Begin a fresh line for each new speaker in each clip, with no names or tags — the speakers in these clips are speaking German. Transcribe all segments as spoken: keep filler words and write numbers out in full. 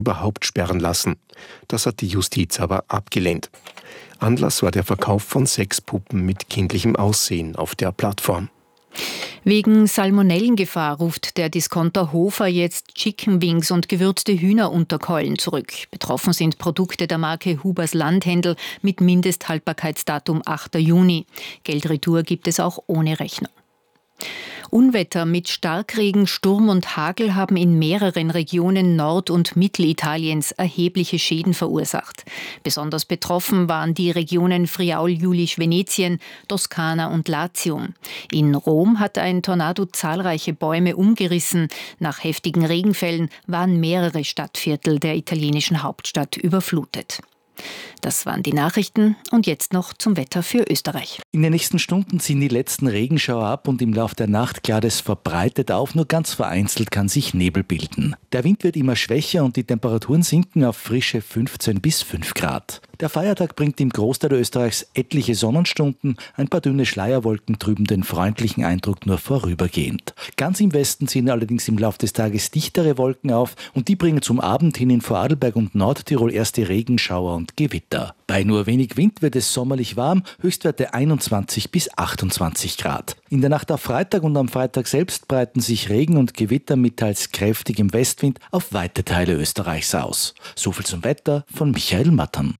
überhaupt sperren lassen. Das hat die Justiz aber abgelehnt. Anlass war der Verkauf von Sexpuppen mit kindlichem Aussehen auf der Plattform.
Wegen Salmonellengefahr ruft der Discounter Hofer jetzt Chicken Wings und gewürzte Hühnerunterkeulen zurück. Betroffen sind Produkte der Marke Hubers Landhändel mit Mindesthaltbarkeitsdatum achter Juni. Geldretour gibt es auch ohne Rechnung. Unwetter mit Starkregen, Sturm und Hagel haben in mehreren Regionen Nord- und Mittelitaliens erhebliche Schäden verursacht. Besonders betroffen waren die Regionen Friaul-Julisch-Venetien, Toskana und Latium. In Rom hat ein Tornado zahlreiche Bäume umgerissen. Nach heftigen Regenfällen waren mehrere Stadtviertel der italienischen Hauptstadt überflutet. Das waren die Nachrichten und jetzt noch zum Wetter für Österreich.
In den nächsten Stunden ziehen die letzten Regenschauer ab und im Laufe der Nacht klart es verbreitet auf, nur ganz vereinzelt kann sich Nebel bilden. Der Wind wird immer schwächer und die Temperaturen sinken auf frische fünfzehn bis fünf Grad. Der Feiertag bringt im Großteil Österreichs etliche Sonnenstunden, ein paar dünne Schleierwolken trüben den freundlichen Eindruck nur vorübergehend. Ganz im Westen ziehen allerdings im Laufe des Tages dichtere Wolken auf und die bringen zum Abend hin in Vorarlberg und Nordtirol erste Regenschauer und Gewitter. Bei nur wenig Wind wird es sommerlich warm, Höchstwerte einundzwanzig bis achtundzwanzig Grad. In der Nacht auf Freitag und am Freitag selbst breiten sich Regen und Gewitter mit teils kräftigem Westwind auf weite Teile Österreichs aus. Soviel zum Wetter von Michael Mattern.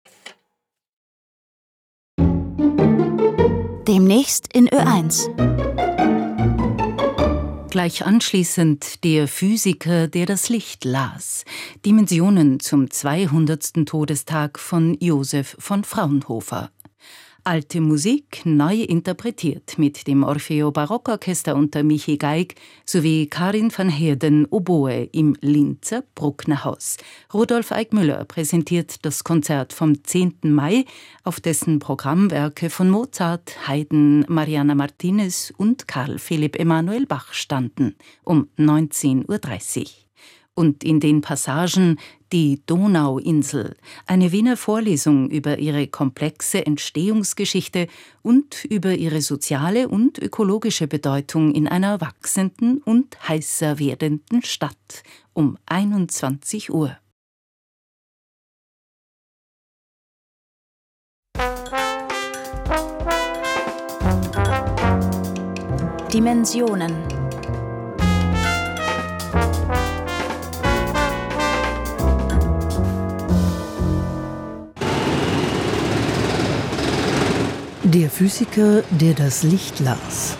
Demnächst in Ö eins.
Gleich anschließend der Physiker, der das Licht las. Dimensionen zum zweihundertsten Todestag von Josef von Fraunhofer. Alte Musik neu interpretiert mit dem Orfeo Barockorchester unter Michi Geig sowie Karin van Heerden Oboe im Linzer Brucknerhaus. Rudolf Eickmüller präsentiert das Konzert vom zehnten Mai, auf dessen Programmwerke von Mozart, Haydn, Mariana Martinez und Karl Philipp Emanuel Bach standen, um neunzehn Uhr dreißig. Und in den Passagen Die Donauinsel, eine Wiener Vorlesung über ihre komplexe Entstehungsgeschichte und über ihre soziale und ökologische Bedeutung in einer wachsenden und heißer werdenden Stadt, um einundzwanzig Uhr.
Dimensionen.
Der Physiker, der das Licht las.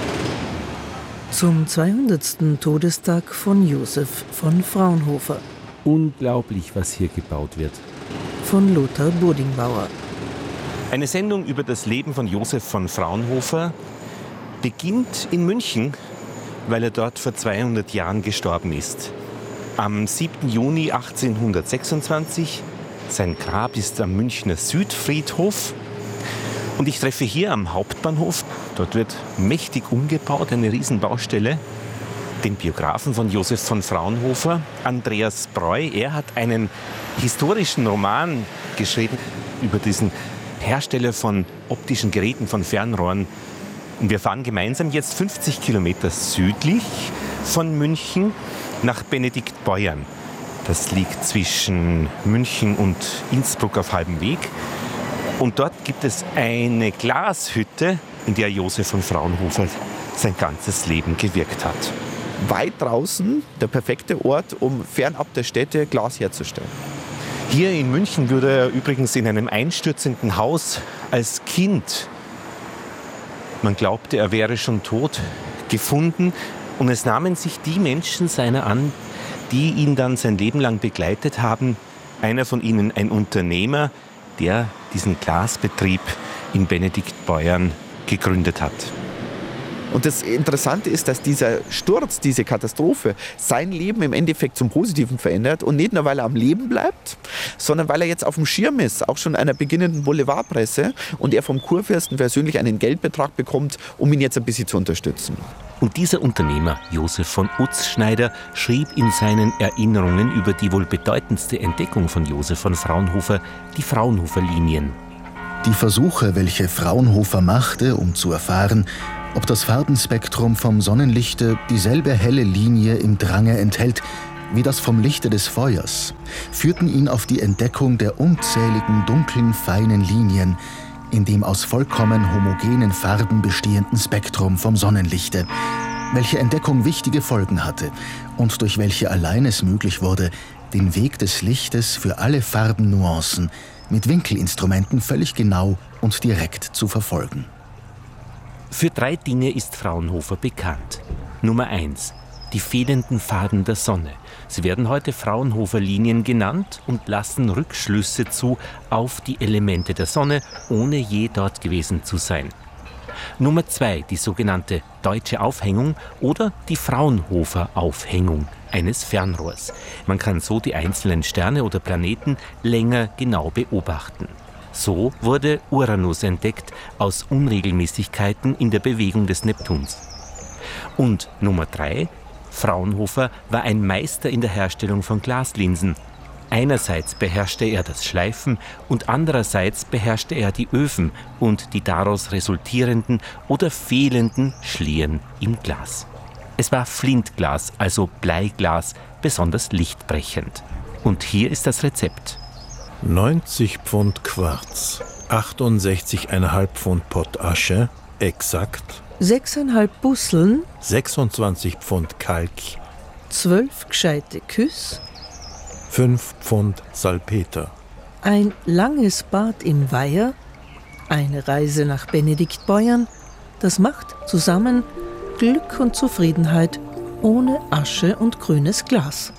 Zum zweihundertsten Todestag von Josef von Fraunhofer.
Unglaublich, was hier gebaut wird.
Von Lothar Bodingbauer.
Eine Sendung über das Leben von Josef von Fraunhofer beginnt in München, weil er dort vor zweihundert Jahren gestorben ist. Am siebten Juni achtzehnhundertsechsundzwanzig. Sein Grab ist am Münchner Südfriedhof. Und ich treffe hier am Hauptbahnhof, dort wird mächtig umgebaut, eine Riesenbaustelle, den Biografen von Josef von Fraunhofer, Andreas Breu. Er hat einen historischen Roman geschrieben über diesen Hersteller von optischen Geräten, von Fernrohren. Und wir fahren gemeinsam jetzt fünfzig Kilometer südlich von München nach Benediktbeuern. Das liegt zwischen München und Innsbruck auf halbem Weg. Und dort gibt es eine Glashütte, in der Josef von Fraunhofer sein ganzes Leben gewirkt hat.
Weit draußen der perfekte Ort, um fernab der Städte Glas herzustellen.
Hier in München wurde er übrigens in einem einstürzenden Haus als Kind, man glaubte, er wäre schon tot, gefunden. Und es nahmen sich die Menschen seiner an, die ihn dann sein Leben lang begleitet haben. Einer von ihnen ein Unternehmer, der diesen Glasbetrieb in Benediktbeuern gegründet hat.
Und das Interessante ist, dass dieser Sturz, diese Katastrophe, sein Leben im Endeffekt zum Positiven verändert. Und nicht nur, weil er am Leben bleibt, sondern weil er jetzt auf dem Schirm ist, auch schon einer beginnenden Boulevardpresse. Und er vom Kurfürsten persönlich einen Geldbetrag bekommt, um ihn jetzt ein bisschen zu unterstützen.
Und dieser Unternehmer, Josef von Utzschneider, schrieb in seinen Erinnerungen über die wohl bedeutendste Entdeckung von Josef von Fraunhofer, die Fraunhofer-Linien.
Die Versuche, welche Fraunhofer machte, um zu erfahren, ob das Farbenspektrum vom Sonnenlichte dieselbe helle Linie im Drange enthält, wie das vom Lichte des Feuers, führten ihn auf die Entdeckung der unzähligen dunklen, feinen Linien in dem aus vollkommen homogenen Farben bestehenden Spektrum vom Sonnenlichte, welche Entdeckung wichtige Folgen hatte und durch welche allein es möglich wurde, den Weg des Lichtes für alle Farbennuancen mit Winkelinstrumenten völlig genau und direkt zu verfolgen.
Für drei Dinge ist Fraunhofer bekannt. Nummer eins. Die fehlenden Farben der Sonne. Sie werden heute Fraunhofer-Linien genannt und lassen Rückschlüsse zu auf die Elemente der Sonne, ohne je dort gewesen zu sein. Nummer zwei, die sogenannte deutsche Aufhängung oder die Fraunhofer-Aufhängung eines Fernrohrs. Man kann so die einzelnen Sterne oder Planeten länger genau beobachten. So wurde Uranus entdeckt aus Unregelmäßigkeiten in der Bewegung des Neptuns. Und Nummer drei, Fraunhofer war ein Meister in der Herstellung von Glaslinsen. Einerseits beherrschte er das Schleifen und andererseits beherrschte er die Öfen und die daraus resultierenden oder fehlenden Schlieren im Glas. Es war Flintglas, also Bleiglas, besonders lichtbrechend. Und hier ist das Rezept.
neunzig Pfund Quarz, achtundsechzig Komma fünf Pfund Pottasche, exakt.
sechseinhalb Busseln,
sechsundzwanzig Pfund Kalk,
zwölf gescheite Küss,
fünf Pfund Salpeter,
ein langes Bad im Weiher, eine Reise nach Benediktbeuern, das macht zusammen Glück und Zufriedenheit ohne Asche und grünes Glas.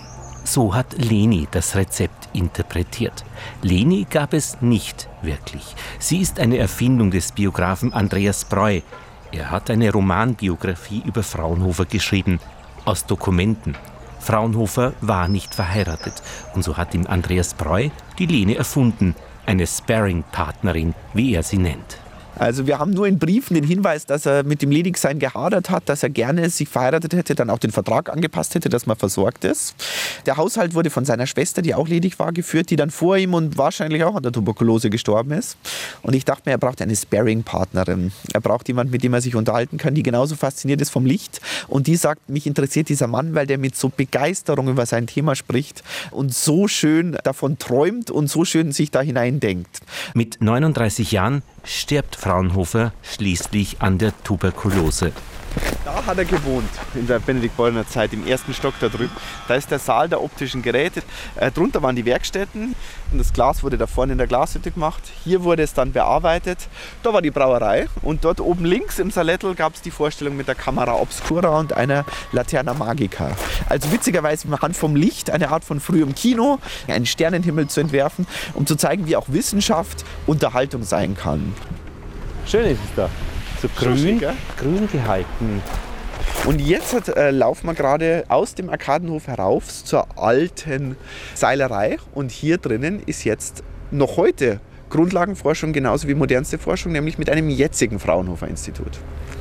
So hat Leni das Rezept interpretiert. Leni gab es nicht wirklich. Sie ist eine Erfindung des Biografen Andreas Breu. Er hat eine Romanbiografie über Fraunhofer geschrieben, aus Dokumenten. Fraunhofer war nicht verheiratet und so hat ihm Andreas Breu die Leni erfunden, eine Sparring-Partnerin, wie er sie nennt.
Also wir haben nur in Briefen den Hinweis, dass er mit dem Ledigsein gehadert hat, dass er gerne sich verheiratet hätte, dann auch den Vertrag angepasst hätte, dass man versorgt ist. Der Haushalt wurde von seiner Schwester, die auch ledig war, geführt, die dann vor ihm und wahrscheinlich auch an der Tuberkulose gestorben ist. Und ich dachte mir, er braucht eine Sparring-Partnerin. Er braucht jemanden, mit dem er sich unterhalten kann, die genauso fasziniert ist vom Licht. Und die sagt, mich interessiert dieser Mann, weil der mit so Begeisterung über sein Thema spricht und so schön davon träumt und so schön sich da hineindenkt.
Mit neununddreißig Jahren stirbt Fraunhofer schließlich an der Tuberkulose.
Da hat er gewohnt, in der Benediktbeuerner Zeit, im ersten Stock da drüben. Da ist der Saal der optischen Geräte. Äh, drunter waren die Werkstätten und das Glas wurde da vorne in der Glashütte gemacht. Hier wurde es dann bearbeitet. Da war die Brauerei und dort oben links im Salettel gab es die Vorstellung mit der Camera Obscura und einer Laterna Magica. Also witzigerweise anhand vom Licht eine Art von frühem Kino, einen Sternenhimmel zu entwerfen, um zu zeigen, wie auch Wissenschaft Unterhaltung sein kann.
Schön ist es da. So grün, grün gehalten.
Und jetzt äh, laufen wir gerade aus dem Arkadenhof herauf zur alten Seilerei. Und hier drinnen ist jetzt noch heute Grundlagenforschung genauso wie modernste Forschung, nämlich mit einem jetzigen Fraunhofer-Institut.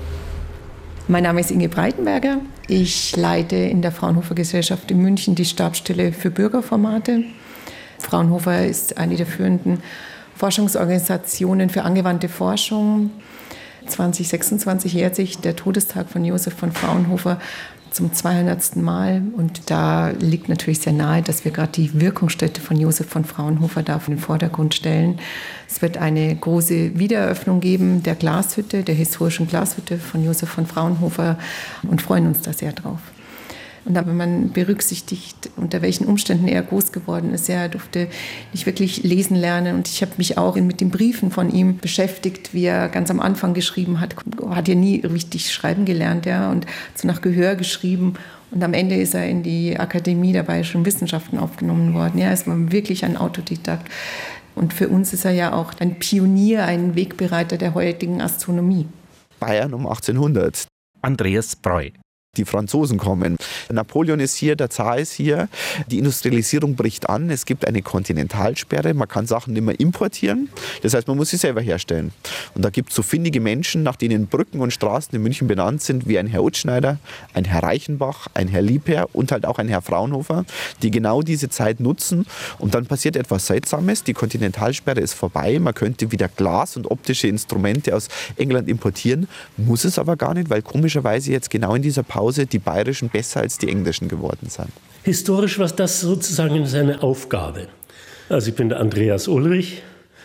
Mein Name ist Inge Breitenberger. Ich leite in der Fraunhofer Gesellschaft in München die Stabsstelle für Bürgerformate. Fraunhofer ist eine der führenden Forschungsorganisationen für angewandte Forschung. zwanzig sechsundzwanzig jährt sich der Todestag von Josef von Fraunhofer zum zweihundertsten Mal. Und da liegt natürlich sehr nahe, dass wir gerade die Wirkungsstätte von Josef von Fraunhofer da in den Vordergrund stellen. Es wird eine große Wiedereröffnung geben der Glashütte, der historischen Glashütte von Josef von Fraunhofer und freuen uns da sehr drauf. Und wenn man berücksichtigt, unter welchen Umständen er groß geworden ist, er durfte nicht wirklich lesen lernen. Und ich habe mich auch mit den Briefen von ihm beschäftigt, wie er ganz am Anfang geschrieben hat. Hat ja nie richtig schreiben gelernt, ja, und so nach Gehör geschrieben. Und am Ende ist er in die Akademie der Bayerischen Wissenschaften aufgenommen worden. Ja, er ist wirklich ein Autodidakt. Und für uns ist er ja auch ein Pionier, ein Wegbereiter der heutigen Astronomie.
Bayern um achtzehnhundert.
Andreas Breu.
Die Franzosen kommen. Napoleon ist hier, der Zar ist hier. Die Industrialisierung bricht an. Es gibt eine Kontinentalsperre. Man kann Sachen nicht mehr importieren. Das heißt, man muss sie selber herstellen. Und da gibt es so findige Menschen, nach denen Brücken und Straßen in München benannt sind, wie ein Herr Utzschneider, ein Herr Reichenbach, ein Herr Liebherr und halt auch ein Herr Fraunhofer, die genau diese Zeit nutzen. Und dann passiert etwas Seltsames. Die Kontinentalsperre ist vorbei. Man könnte wieder Glas und optische Instrumente aus England importieren. Muss es aber gar nicht, weil komischerweise jetzt genau in dieser Pause die bayerischen besser als die englischen geworden sind.
Historisch war das sozusagen seine Aufgabe. Also ich bin der Andreas Ulrich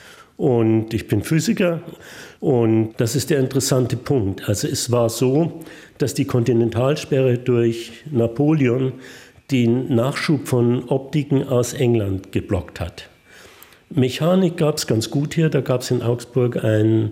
und ich bin Physiker und das ist der interessante Punkt. Also es war so, dass die Kontinentalsperre durch Napoleon den Nachschub von Optiken aus England geblockt hat. Mechanik gab es ganz gut hier, da gab es in Augsburg einen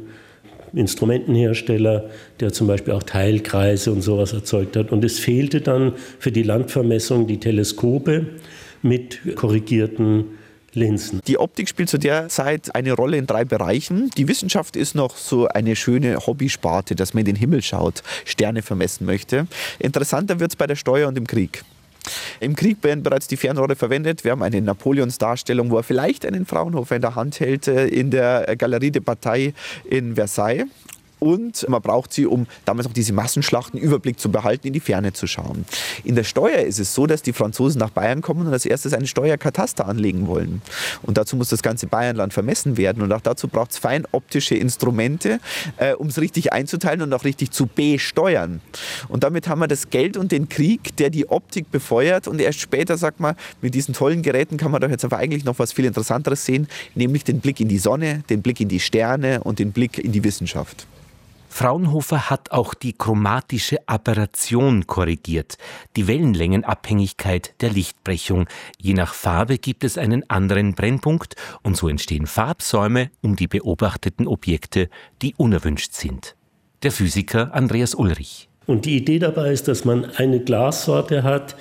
Instrumentenhersteller, der zum Beispiel auch Teilkreise und sowas erzeugt hat. Und es fehlte dann für die Landvermessung die Teleskope mit korrigierten Linsen.
Die Optik spielt zu der Zeit eine Rolle in drei Bereichen. Die Wissenschaft ist noch so eine schöne Hobbysparte, dass man in den Himmel schaut, Sterne vermessen möchte. Interessanter wird es bei der Steuer und im Krieg. Im Krieg werden bereits die Fernrohre verwendet. Wir haben eine Napoleonsdarstellung, wo er vielleicht einen Fraunhofer in der Hand hält, in der Galerie de Bataille in Versailles. Und man braucht sie, um damals noch diese Massenschlachten Überblick zu behalten, in die Ferne zu schauen. In der Steuer ist es so, dass die Franzosen nach Bayern kommen und als erstes einen Steuerkataster anlegen wollen. Und dazu muss das ganze Bayernland vermessen werden. Und auch dazu braucht es fein optische Instrumente, äh, um es richtig einzuteilen und auch richtig zu besteuern. Und damit haben wir das Geld und den Krieg, der die Optik befeuert. Und erst später, sagt man, mit diesen tollen Geräten kann man doch jetzt aber eigentlich noch was viel Interessanteres sehen, nämlich den Blick in die Sonne, den Blick in die Sterne und den Blick in die Wissenschaft.
Fraunhofer hat auch die chromatische Aberration korrigiert, die Wellenlängenabhängigkeit der Lichtbrechung. Je nach Farbe gibt es einen anderen Brennpunkt und so entstehen Farbsäume um die beobachteten Objekte, die unerwünscht sind. Der Physiker Andreas Ulrich.
Und die Idee dabei ist, dass man eine Glassorte hat,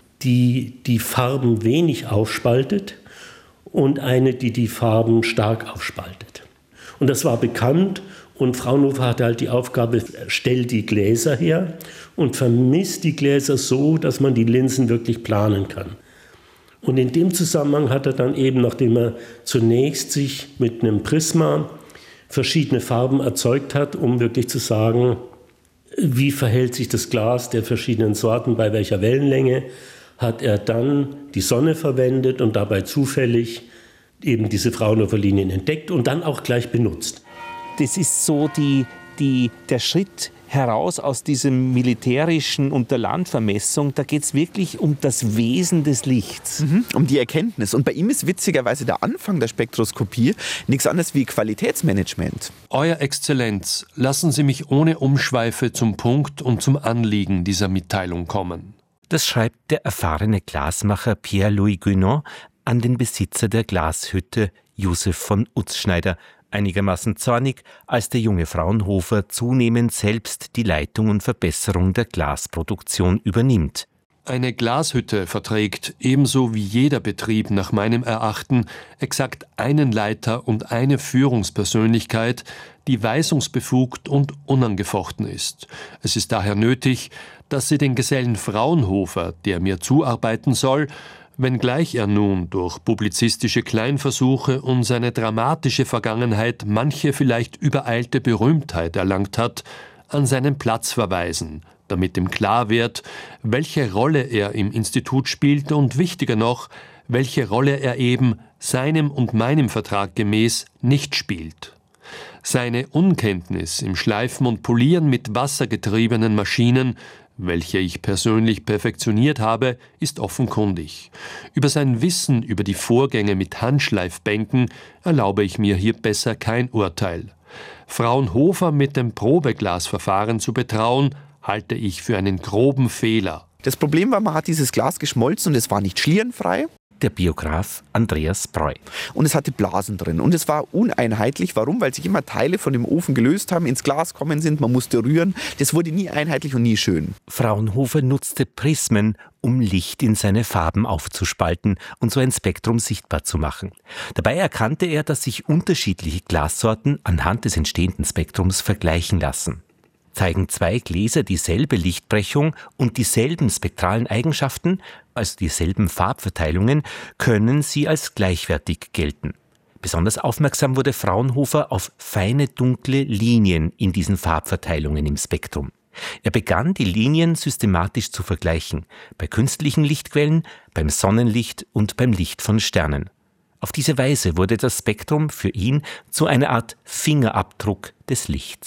die die Farben wenig aufspaltet und eine, die die Farben stark aufspaltet. Und das war bekannt. Und Fraunhofer hatte halt die Aufgabe, stell die Gläser her und vermisst die Gläser so, dass man die Linsen wirklich planen kann. Und in dem Zusammenhang hat er dann eben, nachdem er zunächst sich mit einem Prisma verschiedene Farben erzeugt hat, um wirklich zu sagen, wie verhält sich das Glas der verschiedenen Sorten bei welcher Wellenlänge, hat er dann die Sonne verwendet und dabei zufällig eben diese Fraunhofer-Linien entdeckt und dann auch gleich benutzt.
Das ist so die, die, der Schritt heraus aus diesem militärischen und der Landvermessung. Da geht es wirklich um das Wesen des Lichts.
Mhm, um die Erkenntnis. Und bei ihm ist witzigerweise der Anfang der Spektroskopie nichts anderes wie Qualitätsmanagement.
Euer Exzellenz, lassen Sie mich ohne Umschweife zum Punkt und zum Anliegen dieser Mitteilung kommen.
Das schreibt der erfahrene Glasmacher Pierre-Louis Guénon an den Besitzer der Glashütte, Josef von Utzschneider, einigermaßen zornig, als der junge Fraunhofer zunehmend selbst die Leitung und Verbesserung der Glasproduktion übernimmt.
Eine Glashütte verträgt, ebenso wie jeder Betrieb nach meinem Erachten, exakt einen Leiter und eine Führungspersönlichkeit, die weisungsbefugt und unangefochten ist. Es ist daher nötig, dass Sie den Gesellen Fraunhofer, der mir zuarbeiten soll, wenngleich er nun durch publizistische Kleinversuche und seine dramatische Vergangenheit manche vielleicht übereilte Berühmtheit erlangt hat, an seinen Platz verweisen, damit ihm klar wird, welche Rolle er im Institut spielt und wichtiger noch, welche Rolle er eben seinem und meinem Vertrag gemäß nicht spielt. Seine Unkenntnis im Schleifen und Polieren mit wassergetriebenen Maschinen, welche ich persönlich perfektioniert habe, ist offenkundig. Über sein Wissen über die Vorgänge mit Handschleifbänken erlaube ich mir hier besser kein Urteil. Fraunhofer mit dem Probeglasverfahren zu betrauen, halte ich für einen groben Fehler.
Das Problem war, man hat dieses Glas geschmolzen und es war nicht schlierenfrei.
Der Biograf Andreas Breu.
Und es hatte Blasen drin und es war uneinheitlich. Warum? Weil sich immer Teile von dem Ofen gelöst haben, ins Glas kommen sind, man musste rühren. Das wurde nie einheitlich und nie schön.
Fraunhofer nutzte Prismen, um Licht in seine Farben aufzuspalten und so ein Spektrum sichtbar zu machen. Dabei erkannte er, dass sich unterschiedliche Glassorten anhand des entstehenden Spektrums vergleichen lassen. Zeigen zwei Gläser dieselbe Lichtbrechung und dieselben spektralen Eigenschaften, also dieselben Farbverteilungen, können sie als gleichwertig gelten. Besonders aufmerksam wurde Fraunhofer auf feine dunkle Linien in diesen Farbverteilungen im Spektrum. Er begann, die Linien systematisch zu vergleichen, bei künstlichen Lichtquellen, beim Sonnenlicht und beim Licht von Sternen. Auf diese Weise wurde das Spektrum für ihn zu einer Art Fingerabdruck des Lichts.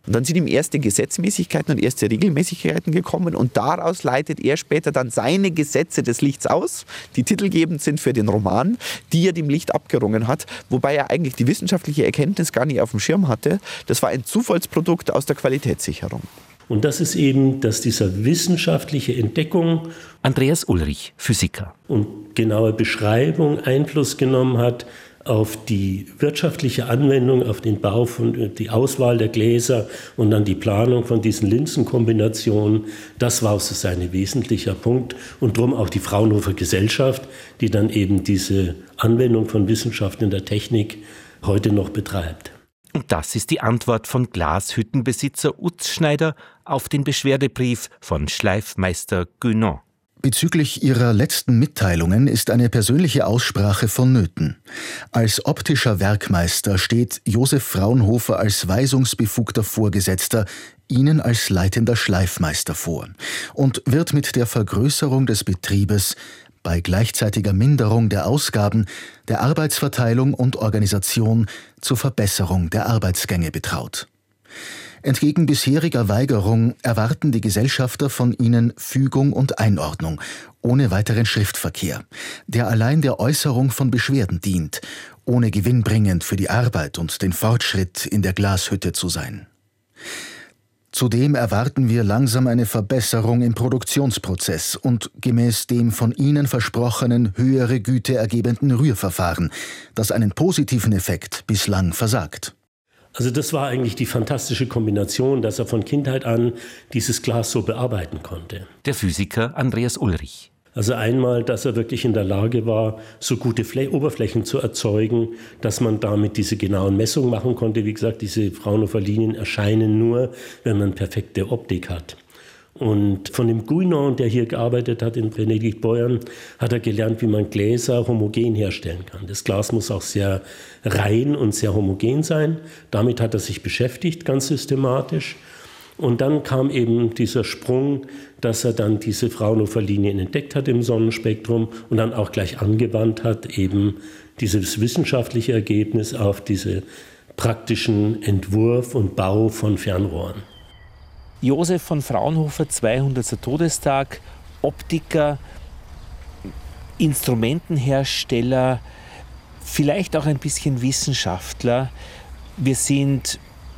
Und dann sind ihm erste Gesetzmäßigkeiten und erste Regelmäßigkeiten gekommen und daraus leitet er später dann seine Gesetze des Lichts aus, die titelgebend sind für den Roman, die er dem Licht abgerungen hat, wobei er eigentlich die wissenschaftliche Erkenntnis gar nicht auf dem Schirm hatte. Das war ein Zufallsprodukt aus der Qualitätssicherung.
Und das ist eben, dass dieser wissenschaftliche Entdeckung
Andreas Ulrich, Physiker.
Und genaue Beschreibung Einfluss genommen hat auf die wirtschaftliche Anwendung, auf den Bau von die Auswahl der Gläser und dann die Planung von diesen Linsenkombinationen. Das war so sein wesentlicher Punkt und darum auch die Fraunhofer Gesellschaft, die dann eben diese Anwendung von Wissenschaft in der Technik heute noch betreibt.
Und das ist die Antwort von Glashüttenbesitzer Utz Schneider auf den Beschwerdebrief von Schleifmeister Guénon.
Bezüglich ihrer letzten Mitteilungen ist eine persönliche Aussprache vonnöten. Als optischer Werkmeister steht Josef Fraunhofer als weisungsbefugter Vorgesetzter Ihnen als leitender Schleifmeister vor und wird mit der Vergrößerung des Betriebes bei gleichzeitiger Minderung der Ausgaben, der Arbeitsverteilung und Organisation zur Verbesserung der Arbeitsgänge betraut. Entgegen bisheriger Weigerung erwarten die Gesellschafter von ihnen Fügung und Einordnung, ohne weiteren Schriftverkehr, der allein der Äußerung von Beschwerden dient, ohne gewinnbringend für die Arbeit und den Fortschritt in der Glashütte zu sein. Zudem erwarten wir langsam eine Verbesserung im Produktionsprozess und gemäß dem von Ihnen versprochenen höhere Güte ergebenden Rührverfahren, das einen positiven Effekt bislang versagt.
Also das war eigentlich die fantastische Kombination, dass er von Kindheit an dieses Glas so bearbeiten konnte.
Der Physiker Andreas Ulrich.
Also einmal, dass er wirklich in der Lage war, so gute Fl- Oberflächen zu erzeugen, dass man damit diese genauen Messungen machen konnte. Wie gesagt, diese Fraunhofer-Linien erscheinen nur, wenn man perfekte Optik hat. Und von dem Guénon, der hier gearbeitet hat in Benediktbeuern, hat er gelernt, wie man Gläser homogen herstellen kann. Das Glas muss auch sehr rein und sehr homogen sein. Damit hat er sich beschäftigt, ganz systematisch. Und dann kam eben dieser Sprung, dass er dann diese Fraunhofer-Linien entdeckt hat im Sonnenspektrum und dann auch gleich angewandt hat, eben dieses wissenschaftliche Ergebnis auf diesen praktischen Entwurf und Bau von Fernrohren.
Josef von Fraunhofer, zweihundertster Todestag, Optiker, Instrumentenhersteller, vielleicht auch ein bisschen Wissenschaftler. Wir sind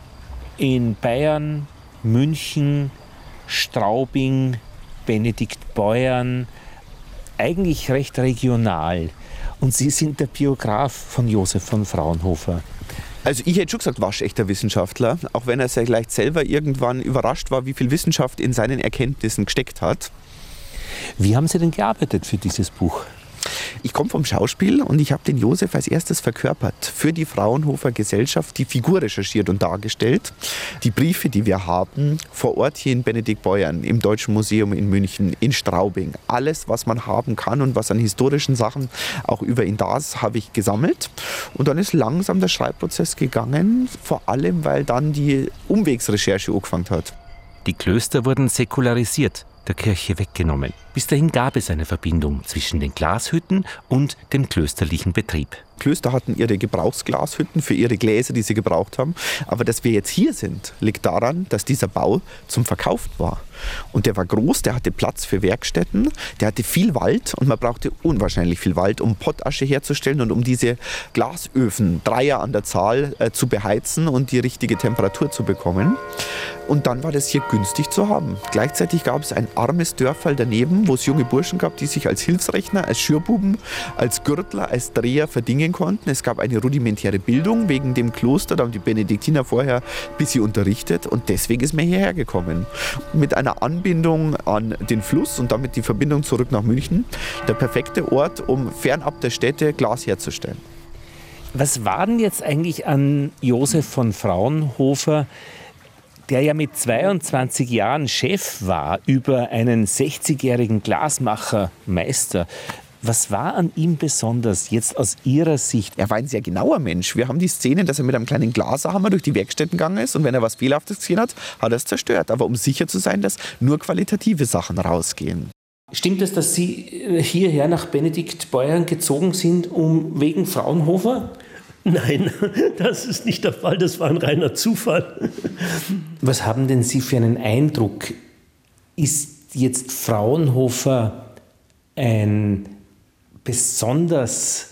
in Bayern, München, Straubing, Benediktbeuern, eigentlich recht regional. Und Sie sind der Biograf von Josef von Fraunhofer.
Also ich hätte schon gesagt, waschechter Wissenschaftler, auch wenn er sehr leicht selber irgendwann überrascht war, wie viel Wissenschaft in seinen Erkenntnissen gesteckt hat.
Wie haben Sie denn gearbeitet für dieses Buch?
Ich komme vom Schauspiel und ich habe den Josef als erstes verkörpert, für die Fraunhofer Gesellschaft die Figur recherchiert und dargestellt. Die Briefe, die wir haben, vor Ort hier in Benediktbeuern, im Deutschen Museum in München, in Straubing, alles, was man haben kann und was an historischen Sachen auch über ihn da ist, habe ich gesammelt. Und dann ist langsam der Schreibprozess gegangen, vor allem, weil dann die Umwegsrecherche angefangen hat.
Die Klöster wurden säkularisiert, der Kirche weggenommen. Bis dahin gab es eine Verbindung zwischen den Glashütten und dem klösterlichen Betrieb.
Klöster hatten ihre Gebrauchsglashütten für ihre Gläser, die sie gebraucht haben. Aber dass wir jetzt hier sind, liegt daran, dass dieser Bau zum Verkauf war. Und der war groß, der hatte Platz für Werkstätten, der hatte viel Wald und man brauchte unwahrscheinlich viel Wald, um Pottasche herzustellen und um diese Glasöfen, Dreier an der Zahl, äh, zu beheizen und die richtige Temperatur zu bekommen. Und dann war das hier günstig zu haben. Gleichzeitig gab es ein armes Dörferl daneben, wo es junge Burschen gab, die sich als Hilfsrechner, als Schürbuben, als Gürtler, als Dreher verdingen konnten. Es gab eine rudimentäre Bildung wegen dem Kloster, da haben die Benediktiner vorher ein bisschen unterrichtet und deswegen ist man hierher gekommen. Mit einer Anbindung an den Fluss und damit die Verbindung zurück nach München, der perfekte Ort, um fernab der Städte Glas herzustellen.
Was war denn jetzt eigentlich an Josef von Fraunhofer, der ja mit zweiundzwanzig Jahren Chef war über einen sechzigjährigen Glasmachermeister? Was war an ihm besonders jetzt aus Ihrer Sicht?
Er war ein sehr genauer Mensch. Wir haben die Szene, dass er mit einem kleinen Glaserhammer durch die Werkstätten gegangen ist und wenn er was Fehlerhaftes gesehen hat, hat er es zerstört. Aber um sicher zu sein, dass nur qualitative Sachen rausgehen.
Stimmt es, dass Sie hierher nach Benediktbeuern gezogen sind, um wegen Fraunhofer?
Nein, das ist nicht der Fall, das war ein reiner Zufall. Was haben denn Sie für einen Eindruck? Ist jetzt Fraunhofer ein besonders